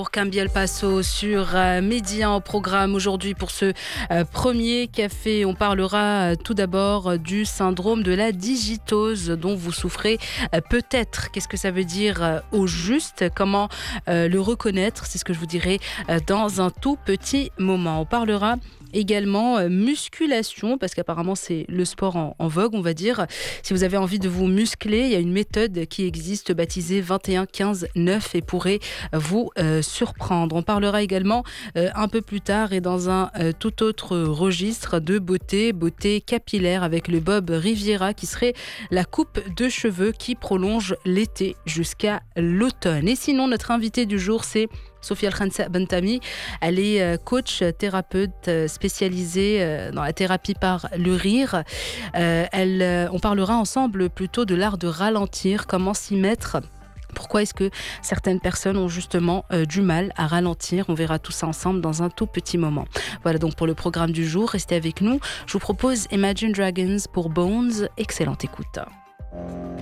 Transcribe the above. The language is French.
Pour Cambiel Passo sur Média au programme aujourd'hui pour ce premier café. On parlera tout d'abord du syndrome de la digitose dont vous souffrez peut-être. Qu'est-ce que ça veut dire au juste? Comment le reconnaître? C'est ce que je vous dirai dans un tout petit moment. On parlera également musculation, parce qu'apparemment c'est le sport en vogue, on va dire. Si vous avez envie de vous muscler, il y a une méthode qui existe baptisée 21-15-9 et pourrait vous surprendre. On parlera également un peu plus tard et dans un tout autre registre de beauté capillaire avec le Bob Riviera qui serait la coupe de cheveux qui prolonge l'été jusqu'à l'automne. Et sinon, notre invitée du jour, c'est Sophia El-Khansa Bentami. Elle est coach, thérapeute spécialisée dans la thérapie par le rire. On parlera ensemble plutôt de l'art de ralentir, comment s'y mettre. Pourquoi est-ce que certaines personnes ont justement du mal à ralentir? On verra tout ça ensemble dans un tout petit moment. Voilà donc pour le programme du jour. Restez avec nous. Je vous propose Imagine Dragons pour Bones. Excellente écoute.